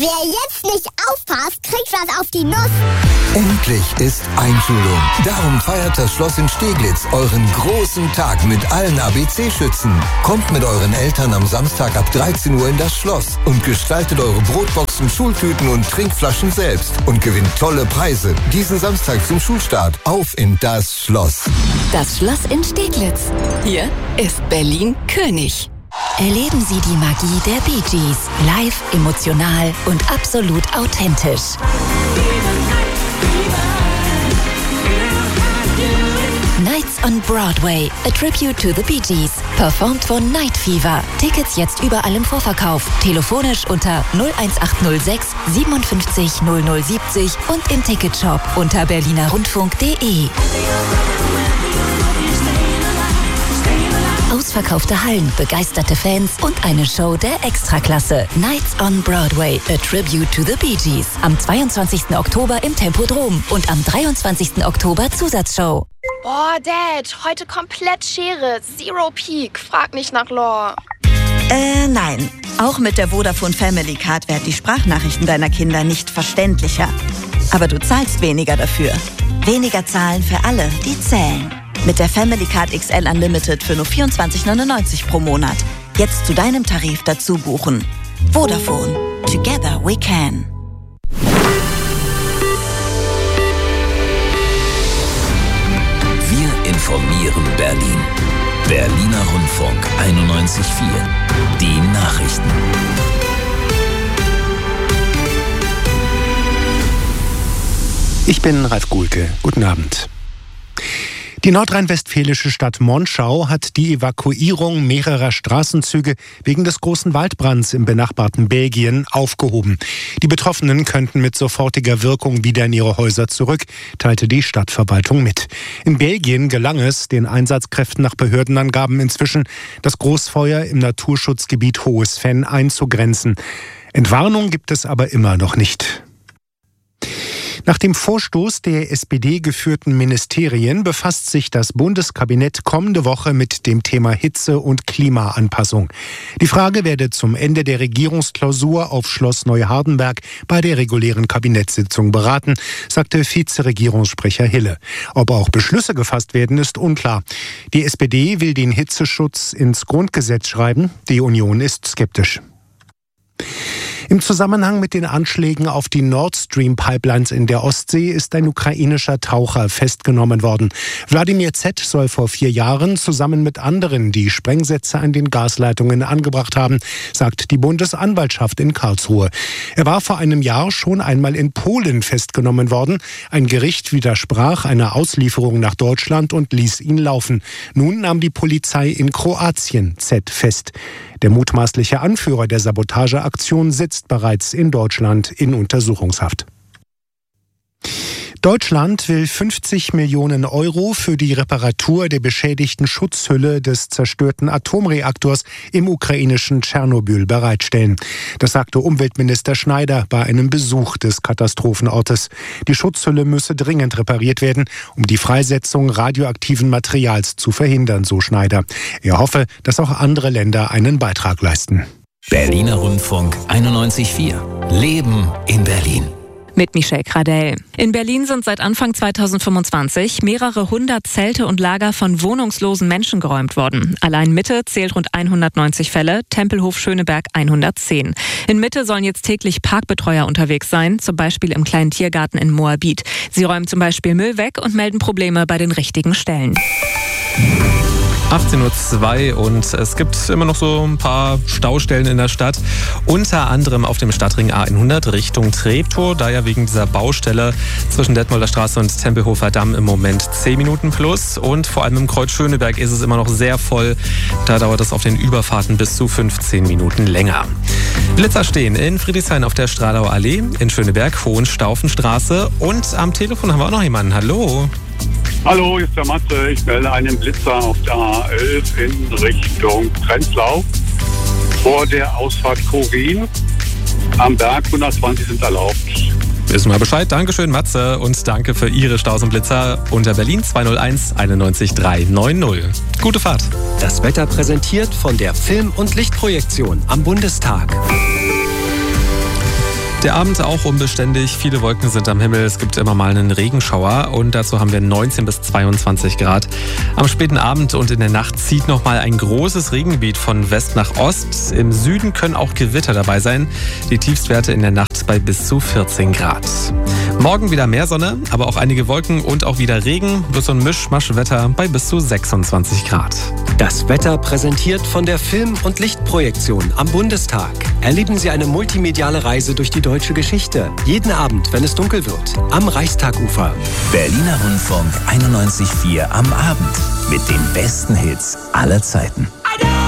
Wer jetzt nicht aufpasst, kriegt was auf die Nuss. Endlich ist Einschulung. Darum feiert das Schloss in Steglitz euren großen Tag mit allen ABC-Schützen. Kommt mit euren Eltern am Samstag ab 13 Uhr in das Schloss und gestaltet eure Brotboxen, Schultüten und Trinkflaschen selbst und gewinnt tolle Preise. Diesen Samstag zum Schulstart. Auf in das Schloss. Das Schloss in Steglitz. Hier ist Berlin König. Erleben Sie die Magie der Bee Gees. Live, emotional und absolut authentisch. Nights on Broadway, a tribute to the Bee Gees. Performt von Night Fever. Tickets jetzt überall im Vorverkauf. Telefonisch unter 01806 57 0070 und im Ticketshop unter berlinerrundfunk.de. Ausverkaufte Hallen, begeisterte Fans und eine Show der Extraklasse. Nights on Broadway, a tribute to the Bee Gees. Am 22. Oktober im Tempodrom und am 23. Oktober Zusatzshow. Boah, Dad, heute komplett Schere. Zero Peak. Frag nicht nach Lore. Nein. Auch mit der Vodafone Family Card werden die Sprachnachrichten deiner Kinder nicht verständlicher. Aber du zahlst weniger dafür. Weniger zahlen für alle, die zählen. Mit der Family Card XL Unlimited für nur 24,99 pro Monat. Jetzt zu deinem Tarif dazu buchen. Vodafone. Together we can. Wir informieren Berlin. Berliner Rundfunk 91.4. Die Nachrichten. Ich bin Ralf Guhlke. Guten Abend. Die nordrhein-westfälische Stadt Monschau hat die Evakuierung mehrerer Straßenzüge wegen des großen Waldbrands im benachbarten Belgien aufgehoben. Die Betroffenen könnten mit sofortiger Wirkung wieder in ihre Häuser zurück, teilte die Stadtverwaltung mit. In Belgien gelang es den Einsatzkräften nach Behördenangaben inzwischen, das Großfeuer im Naturschutzgebiet Hohes Venn einzugrenzen. Entwarnung gibt es aber immer noch nicht. Nach dem Vorstoß der SPD-geführten Ministerien befasst sich das Bundeskabinett kommende Woche mit dem Thema Hitze- und Klimaanpassung. Die Frage werde zum Ende der Regierungsklausur auf Schloss Neuhardenberg bei der regulären Kabinettssitzung beraten, sagte Vizeregierungssprecher Hille. Ob auch Beschlüsse gefasst werden, ist unklar. Die SPD will den Hitzeschutz ins Grundgesetz schreiben, die Union ist skeptisch. Im Zusammenhang mit den Anschlägen auf die Nord Stream-Pipelines in der Ostsee ist ein ukrainischer Taucher festgenommen worden. Wladimir Z. soll vor 4 Jahren zusammen mit anderen die Sprengsätze an den Gasleitungen angebracht haben, sagt die Bundesanwaltschaft in Karlsruhe. Er war vor einem Jahr schon einmal in Polen festgenommen worden. Ein Gericht widersprach einer Auslieferung nach Deutschland und ließ ihn laufen. Nun nahm die Polizei in Kroatien Z. fest. Der mutmaßliche Anführer der Sabotageaktion sitzt bereits in Deutschland in Untersuchungshaft. Deutschland will 50 Millionen Euro für die Reparatur der beschädigten Schutzhülle des zerstörten Atomreaktors im ukrainischen Tschernobyl bereitstellen. Das sagte Umweltminister Schneider bei einem Besuch des Katastrophenortes. Die Schutzhülle müsse dringend repariert werden, um die Freisetzung radioaktiven Materials zu verhindern, so Schneider. Er hoffe, dass auch andere Länder einen Beitrag leisten. Berliner Rundfunk 91.4. Leben in Berlin. Mit Michelle Gradell. In Berlin sind seit Anfang 2025 mehrere 100 Zelte und Lager von wohnungslosen Menschen geräumt worden. Allein Mitte zählt rund 190 Fälle, Tempelhof Schöneberg 110. In Mitte sollen jetzt täglich Parkbetreuer unterwegs sein, zum Beispiel im kleinen Tiergarten in Moabit. Sie räumen zum Beispiel Müll weg und melden Probleme bei den richtigen Stellen. 18:02 Uhr und es gibt immer noch so ein paar Staustellen in der Stadt. Unter anderem auf dem Stadtring A100 Richtung Treptow. Da ja wegen dieser Baustelle zwischen Detmolder Straße und Tempelhofer Damm im Moment 10 Minuten plus. Und vor allem im Kreuz Schöneberg ist es immer noch sehr voll. Da dauert es auf den Überfahrten bis zu 15 Minuten länger. Blitzer stehen in Friedrichshain auf der Strahlau Allee, in Schöneberg, Hohenstaufenstraße. Und am Telefon haben wir auch noch jemanden. Hallo. Hallo, hier ist der Matze. Ich melde einen Blitzer auf der A11 in Richtung Prenzlau. Vor der Ausfahrt Korin. Am Berg 120 sind erlaubt. Wissen wir Bescheid. Dankeschön, Matze. Und danke für Ihre Staus und Blitzer unter Berlin 201 91 390. Gute Fahrt. Das Wetter präsentiert von der Film- und Lichtprojektion am Bundestag. Der Abend auch unbeständig. Viele Wolken sind am Himmel. Es gibt immer mal einen Regenschauer und dazu haben wir 19 bis 22 Grad. Am späten Abend und in der Nacht zieht nochmal ein großes Regengebiet von West nach Ost. Im Süden können auch Gewitter dabei sein. Die Tiefstwerte in der Nacht bei bis zu 14 Grad. Morgen wieder mehr Sonne, aber auch einige Wolken und auch wieder Regen. Wird so ein Mischmaschwetter bei bis zu 26 Grad. Das Wetter präsentiert von der Film- und Lichtprojektion am Bundestag. Erleben Sie eine multimediale Reise durch die deutsche Geschichte. Jeden Abend, wenn es dunkel wird. Am Reichstagufer. Berliner Rundfunk 91.4 am Abend. Mit den besten Hits aller Zeiten.